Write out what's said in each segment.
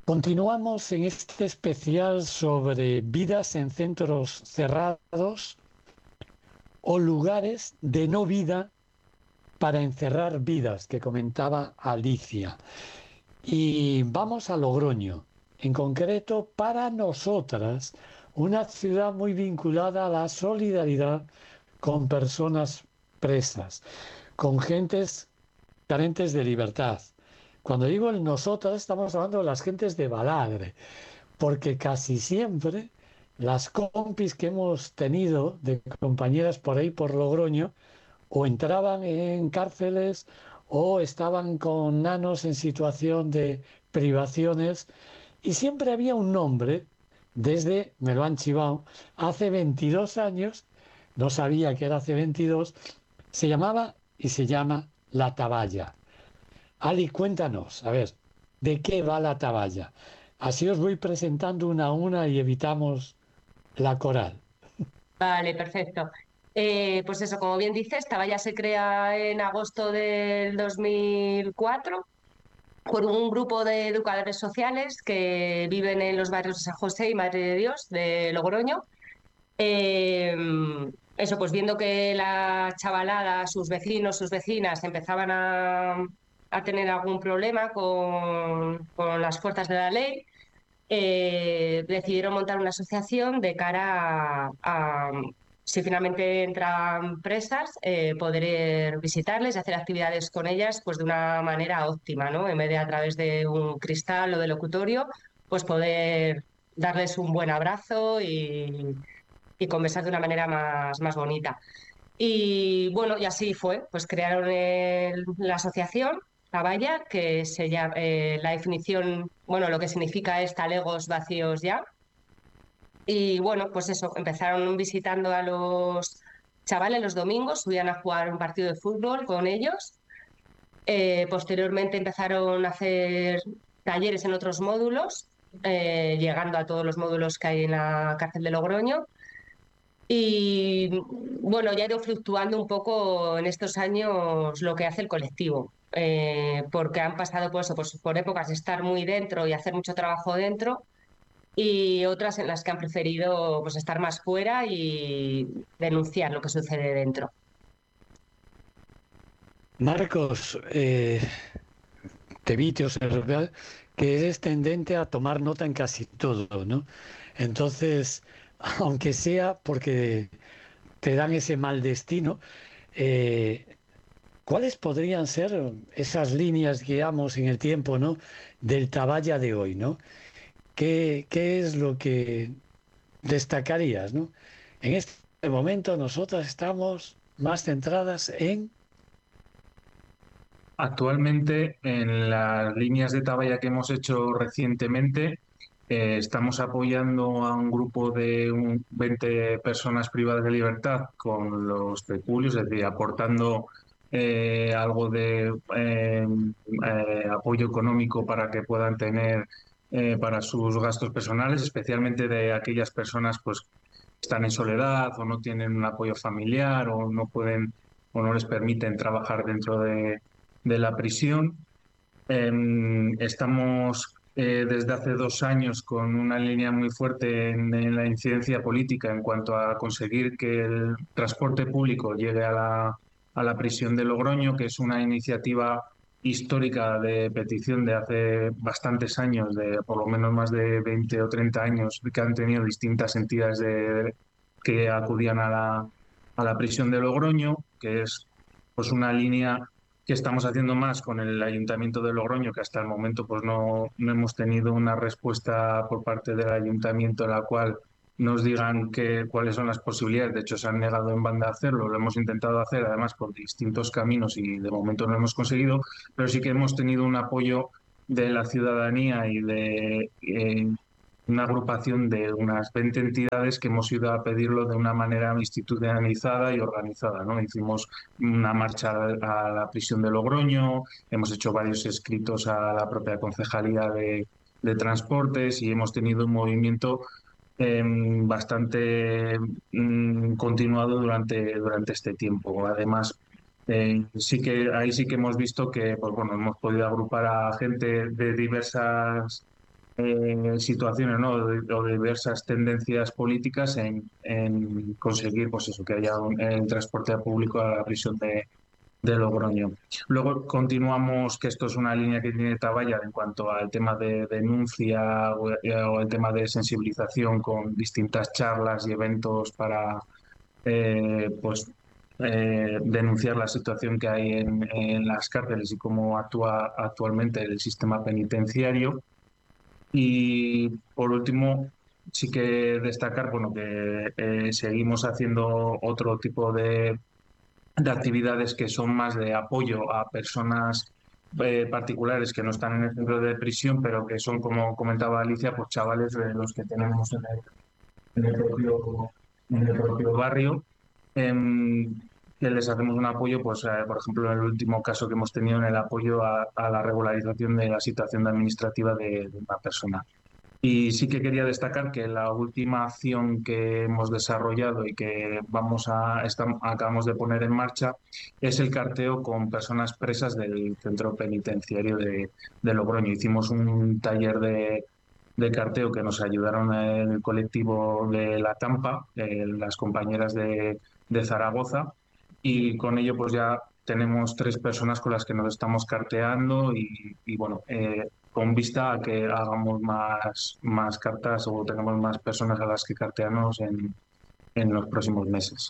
Continuamos en este especial sobre vidas en centros cerrados o lugares de no vida para encerrar vidas, que comentaba Alicia. Y vamos a Logroño, en concreto para nosotras, una ciudad muy vinculada a la solidaridad con personas presas, con gentes carentes de libertad. Cuando digo el nosotras, estamos hablando de las gentes de Baladre, porque casi siempre las compis que hemos tenido de compañeras por ahí por Logroño o entraban en cárceles o estaban con nanos en situación de privaciones y siempre había un nombre, desde, me lo han chivado, hace 22 años, no sabía que era hace 22, se llamaba y se llama La Taballa. Ali, cuéntanos, a ver, ¿de qué va La Taballa? Así os voy presentando una a una y evitamos la coral. Vale, perfecto. Pues eso, como bien dices, esta ya se crea en agosto del 2004 por un grupo de educadores sociales que viven en los barrios de San José y Madre de Dios de Logroño. Eh, Eso, pues viendo que la chavalada, sus vecinos, sus vecinas empezaban a tener algún problema con las fuerzas de la ley, decidieron montar una asociación de cara si finalmente entran presas, poder visitarles y hacer actividades con ellas pues de una manera óptima, ¿no? En vez de a través de un cristal o de locutorio, pues poder darles un buen abrazo y conversar de una manera más bonita. Y bueno, y así fue, pues crearon la asociación, la Valla, que se llama, la definición, bueno, lo que significa es talegos vacíos ya. Y bueno, pues eso, empezaron visitando a los chavales los domingos, subían a jugar un partido de fútbol con ellos. Posteriormente empezaron a hacer talleres en otros módulos, llegando a todos los módulos que hay en la cárcel de Logroño. Y bueno, ya ha ido fluctuando un poco en estos años lo que hace el colectivo, porque han pasado por eso, pues, por épocas de estar muy dentro y hacer mucho trabajo dentro, y otras en las que han preferido pues, estar más fuera y denunciar lo que sucede dentro. Marcos, te vi, te observé que eres tendente a tomar nota en casi todo, ¿no? Entonces, aunque sea porque te dan ese mal destino, eh, ¿cuáles podrían ser esas líneas, digamos, en el tiempo, ¿no? Del Tabaya de hoy, ¿no? ¿Qué es lo que destacarías, ¿no? En este momento nosotras estamos más centradas en... Actualmente, en las líneas de Tabaya que hemos hecho recientemente, estamos apoyando a un grupo de 20 personas privadas de libertad con los peculios, es decir, aportando algo de apoyo económico para que puedan tener para sus gastos personales, especialmente de aquellas personas pues, que están en soledad o no tienen un apoyo familiar o no pueden o no les permiten trabajar dentro de la prisión. Estamos desde hace 2 años con una línea muy fuerte en la incidencia política en cuanto a conseguir que el transporte público llegue a la prisión de Logroño, que es una iniciativa histórica de petición de hace bastantes años, de por lo menos más de 20 o 30 años, que han tenido distintas entidades que acudían a la prisión de Logroño, que es pues una línea que estamos haciendo más con el Ayuntamiento de Logroño, que hasta el momento pues no hemos tenido una respuesta por parte del Ayuntamiento en la cual nos digan cuáles son las posibilidades. De hecho, se han negado en banda a hacerlo. Lo hemos intentado hacer, además, por distintos caminos y de momento no lo hemos conseguido, pero sí que hemos tenido un apoyo de la ciudadanía y de una agrupación de unas 20 entidades que hemos ido a pedirlo de una manera institucionalizada y organizada, ¿no? Hicimos una marcha a la prisión de Logroño, hemos hecho varios escritos a la propia Concejalía de Transportes y hemos tenido un movimiento bastante continuado durante este tiempo. Además, ahí sí que hemos visto que pues bueno, hemos podido agrupar a gente de diversas situaciones, ¿no? O diversas tendencias políticas en conseguir, pues eso, que haya el transporte público a la prisión de Logroño. Luego continuamos, que esto es una línea que tiene Tabaya en cuanto al tema de denuncia o el tema de sensibilización con distintas charlas y eventos para pues denunciar la situación que hay en las cárceles y cómo actúa actualmente el sistema penitenciario. Y por último, sí que destacar, bueno, que seguimos haciendo otro tipo de actividades que son más de apoyo a personas particulares que no están en el centro de prisión, pero que son, como comentaba Alicia, pues chavales de los que tenemos en el propio barrio, em, que les hacemos un apoyo, pues por ejemplo, en el último caso que hemos tenido en el apoyo a la regularización de la situación administrativa de una persona. Y sí que quería destacar que la última acción que hemos desarrollado y que acabamos de poner en marcha es el carteo con personas presas del centro penitenciario de Logroño. Hicimos un taller de carteo que nos ayudaron el colectivo de La Campa, las compañeras de Zaragoza, y con ello pues ya tenemos 3 personas con las que nos estamos carteando y bueno, con vista a que hagamos más cartas o tengamos más personas a las que cartearnos en los próximos meses.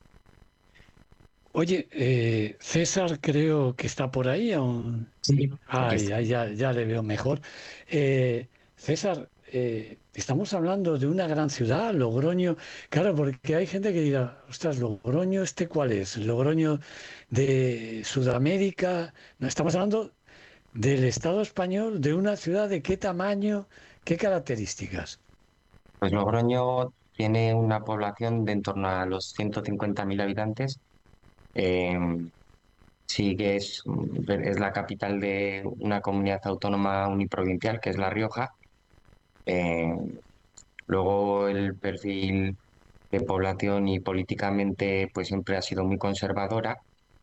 Oye, César creo que está por ahí. Sí, aquí está. Ya le veo mejor. César, estamos hablando de una gran ciudad, Logroño. Claro, porque hay gente que dirá, ostras, Logroño, ¿este cuál es? Logroño de Sudamérica. No, estamos hablando del Estado español, de una ciudad de qué tamaño, qué características. Pues Logroño tiene una población de en torno a los 150.000 habitantes. Eh, sí que es la capital de una comunidad autónoma uniprovincial, que es La Rioja. Eh, Luego el perfil de población y políticamente pues siempre ha sido muy conservadora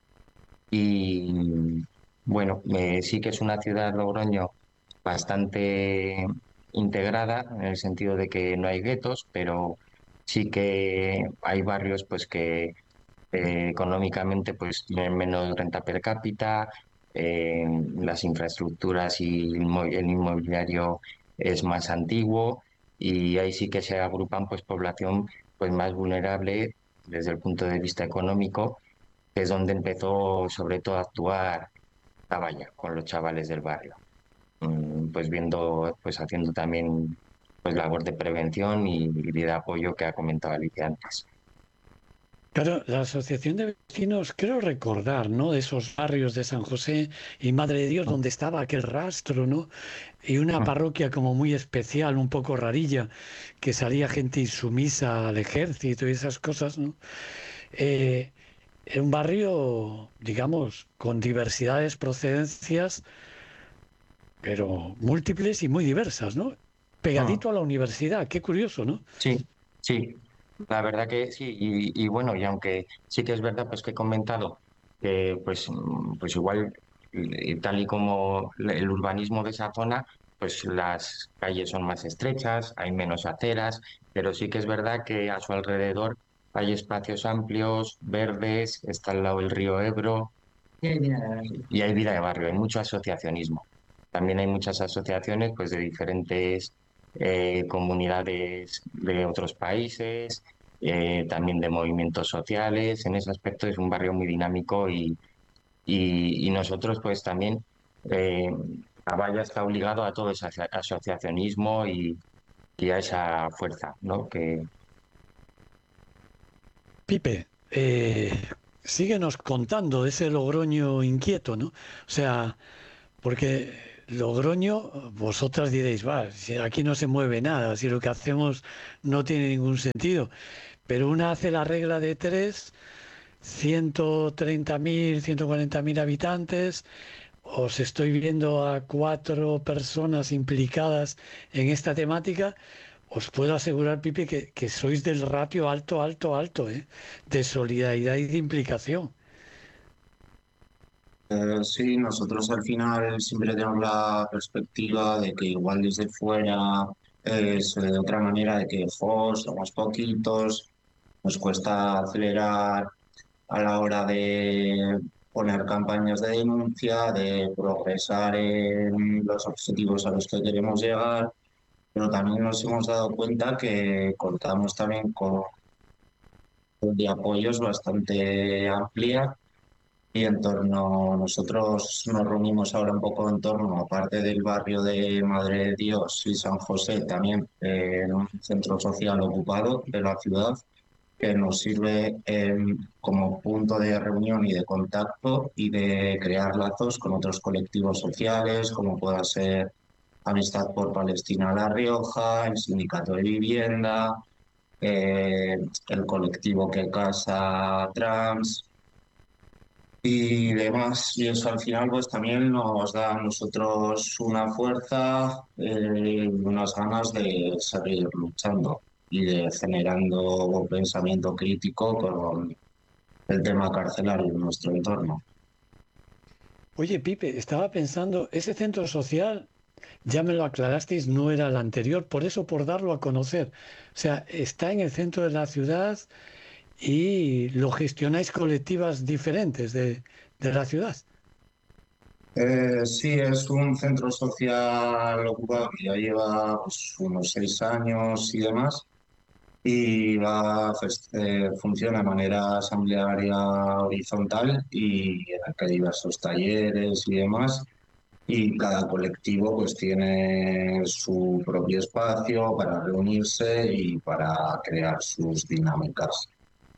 y bueno, sí que es una ciudad, Logroño, bastante integrada en el sentido de que no hay guetos, pero sí que hay barrios pues que económicamente pues tienen menos renta per cápita, las infraestructuras y el inmobiliario es más antiguo y ahí sí que se agrupan pues población pues más vulnerable desde el punto de vista económico, que es donde empezó sobre todo a actuar Tabaya con los chavales del barrio. Pues viendo, pues haciendo también pues labor de prevención y de apoyo que ha comentado Alicia antes. Claro, la Asociación de Vecinos, creo recordar, ¿no? De esos barrios de San José y Madre de Dios, donde estaba aquel rastro, ¿no? Y una parroquia como muy especial, un poco rarilla, que salía gente insumisa al ejército y esas cosas, ¿no? Era un barrio, digamos, con diversidades, procedencias, pero múltiples y muy diversas, ¿no? Mm. Pegadito a la universidad, qué curioso, ¿no? Sí, sí, la verdad que sí, y bueno, y aunque sí que es verdad pues que he comentado que pues igual tal y como el urbanismo de esa zona, pues las calles son más estrechas, hay menos aceras, pero sí que es verdad que a su alrededor hay espacios amplios, verdes, está al lado el río Ebro y hay vida de barrio, hay mucho asociacionismo. También hay muchas asociaciones pues de diferentes comunidades de otros países, también de movimientos sociales. En ese aspecto es un barrio muy dinámico y nosotros pues también, eh, Avalla está obligado a todo ese asociacionismo y a esa fuerza, ¿no? Que, Pipe, síguenos contando de ese Logroño inquieto, ¿no? O sea, porque Logroño, vosotras diréis, va, si aquí no se mueve nada, si lo que hacemos no tiene ningún sentido, pero una hace la regla de tres, 130.000, 140.000 habitantes, os estoy viendo a 4 personas implicadas en esta temática. Os puedo asegurar, Pipe, que sois del ratio alto, alto, alto, ¿eh? De solidaridad y de implicación. Sí, nosotros al final siempre tenemos la perspectiva de que igual desde fuera es de otra manera, de que jo, somos poquitos, nos cuesta acelerar a la hora de poner campañas de denuncia, de progresar en los objetivos a los que queremos llegar, pero también nos hemos dado cuenta que contamos también con de apoyos bastante amplia y en torno, nosotros nos reunimos ahora un poco en torno, aparte del barrio de Madre de Dios y San José, también en un centro social ocupado de la ciudad, que nos sirve como punto de reunión y de contacto y de crear lazos con otros colectivos sociales, como pueda ser Amistad por Palestina La Rioja, el Sindicato de Vivienda, eh, el colectivo Que Casa Trans y demás. Y eso al final pues también nos da a nosotros una fuerza y unas ganas de seguir luchando y de generando pensamiento crítico con el tema carcelario en nuestro entorno. Oye, Pipe, estaba pensando, ese centro social, ya me lo aclarasteis, no era el anterior, por eso por darlo a conocer. O sea, está en el centro de la ciudad y lo gestionáis colectivas diferentes de la ciudad. Sí, es un centro social ocupado que ya lleva pues, unos 6 años y demás, y funciona de manera asamblearia horizontal y en el que hay diversos talleres y demás. Y cada colectivo pues tiene su propio espacio para reunirse y para crear sus dinámicas.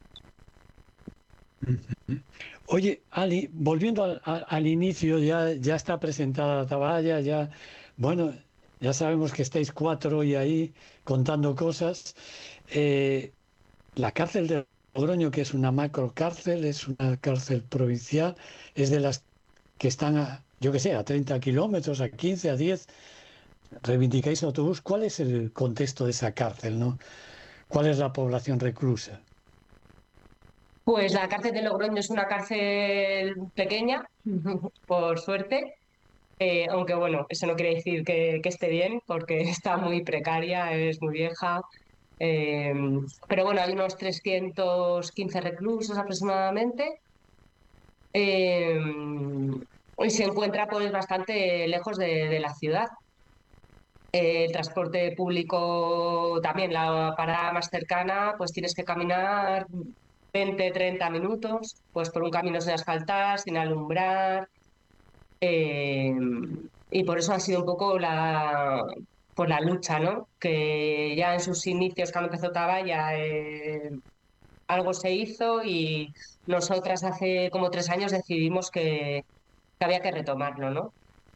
Oye, Ali, volviendo al inicio, ya está presentada la taballa, ya, bueno, ya sabemos que estáis cuatro y ahí contando cosas. Eh, la cárcel de Logroño, que es una macro cárcel, es una cárcel provincial, es de las que están yo que sé, a 30 kilómetros, a 15, a 10. Reivindicáis autobús. ¿Cuál es el contexto de esa cárcel, no? ¿Cuál es la población reclusa? Pues la cárcel de Logroño es una cárcel pequeña, por suerte, aunque bueno, eso no quiere decir que esté bien, porque está muy precaria, es muy vieja. eh, pero bueno, hay unos 315 reclusos aproximadamente. eh, y se encuentra pues bastante lejos de la ciudad. El transporte público también, la parada más cercana, pues tienes que caminar 20, 30 minutos, pues por un camino sin asfaltar, sin alumbrar. eh, y por eso ha sido un poco pues la lucha, ¿no? Que ya en sus inicios, cuando empezó Tabaya, algo se hizo y nosotras hace como 3 años decidimos que había que retomarlo, ¿no?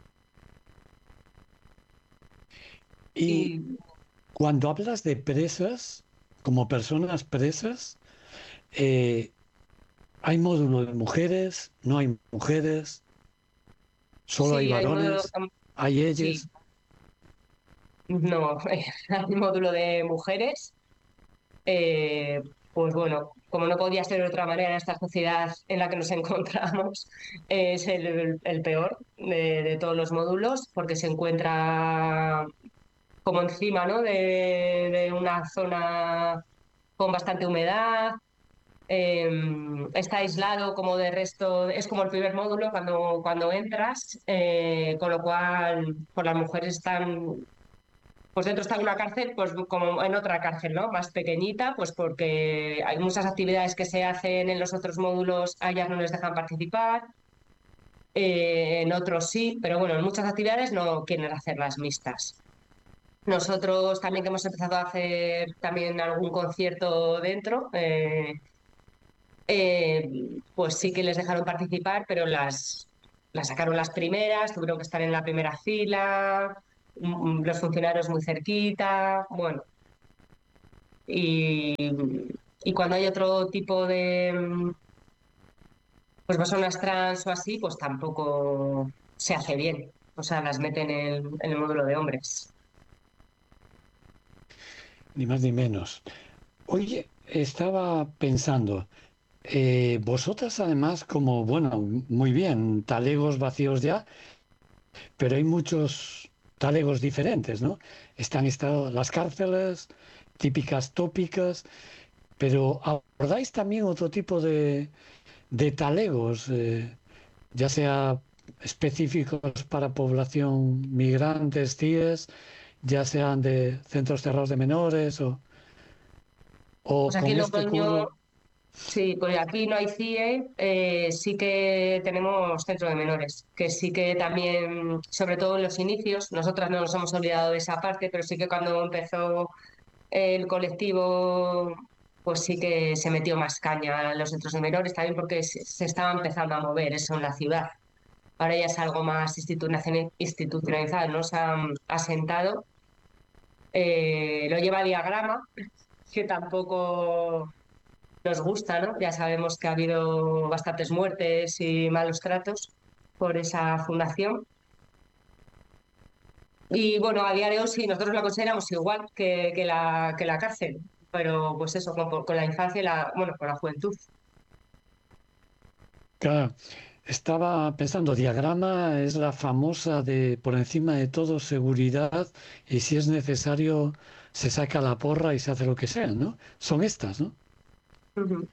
Y Y cuando hablas de presas, como personas presas, eh, ¿hay módulo de mujeres? ¿No hay mujeres? ¿Solo hay sí, hay módulo, varones? ¿Hay sí, ellas? no, hay módulo de mujeres. eh, pues bueno, como no podía ser de otra manera en esta sociedad en la que nos encontramos, es el peor de todos los módulos porque se encuentra como encima, ¿no? de una zona con bastante humedad. Está aislado como de resto, es como el primer módulo cuando entras, con lo cual pues las mujeres están, pues dentro está una cárcel, pues como en otra cárcel, ¿no? Más pequeñita, pues porque hay muchas actividades que se hacen en los otros módulos, a ellas no les dejan participar, en otros sí, pero bueno, en muchas actividades no quieren hacerlas mixtas. Nosotros también que hemos empezado a hacer también algún concierto dentro, pues sí que les dejaron participar, pero las sacaron las primeras, tuvieron que estar en la primera fila, los funcionarios muy cerquita, bueno, y, y cuando hay otro tipo de pues personas trans o así, pues tampoco se hace bien, o sea, las meten en el módulo de hombres. Ni más ni menos. Oye, estaba pensando, Vosotras además, como, bueno, muy bien, talegos vacíos ya, pero hay muchos talegos diferentes, ¿no? Están las cárceles típicas, tópicas, pero abordáis también otro tipo de talegos, ya sea específicos para población migrantes, CIES, ya sean de centros cerrados de menores o Pues aquí con en este Logroño, curro. sí, pues aquí no hay CIE, sí que tenemos centro de menores, que sí que también, sobre todo en los inicios, nosotras no nos hemos olvidado de esa parte, pero sí que cuando empezó el colectivo, pues sí que se metió más caña a los centros de menores, también porque se estaba empezando a mover eso en la ciudad. Ahora ya es algo más institucionalizado, no se ha asentado. Lo lleva Diagrama, que tampoco nos gusta, ¿no? Ya sabemos que ha habido bastantes muertes y malos tratos por esa fundación. Y bueno, a día de hoy sí, nosotros la consideramos igual que la cárcel, pero pues eso, con la infancia y bueno, con la juventud. Claro, estaba pensando, Diagrama es la famosa de por encima de todo seguridad y si es necesario se saca la porra y se hace lo que sea, ¿no? Son estas, ¿no? Ujú.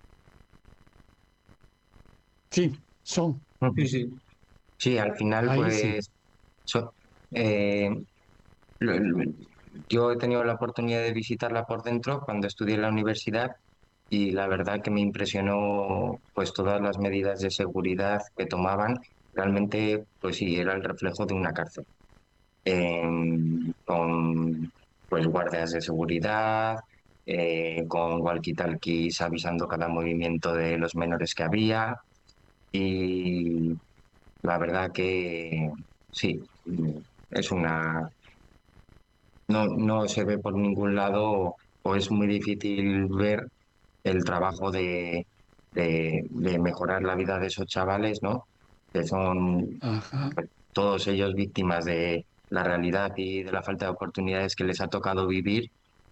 Sí, son. Sí, sí. Sí, al final, Ahí sí. pues so- eh, lo- lo- yo he tenido la oportunidad de visitarla por dentro cuando estudié en la universidad y la verdad que me impresionó pues todas las medidas de seguridad que tomaban. Realmente, pues sí, era el reflejo de una cárcel. Con pues guardias de seguridad, con walkie-talkies avisando cada movimiento de los menores que había y la verdad que sí, es una no se ve por ningún lado o es muy difícil ver el trabajo de mejorar la vida de esos chavales, ¿no? Que son Ajá. pues, todos ellos víctimas de la realidad y de la falta de oportunidades que les ha tocado vivir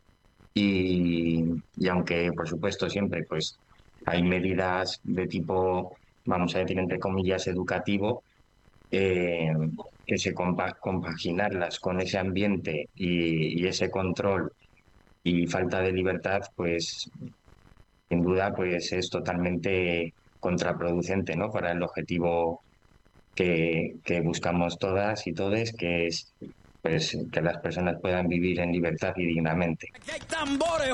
y aunque por supuesto siempre pues hay medidas de tipo, vamos a decir entre comillas, educativo, eh, que se compaginarlas con ese ambiente y ese control y falta de libertad, pues sin duda pues es totalmente contraproducente, ¿no? Para el objetivo que buscamos todas y todes, que es pues que las personas puedan vivir en libertad y dignamente. Aquí hay tambores,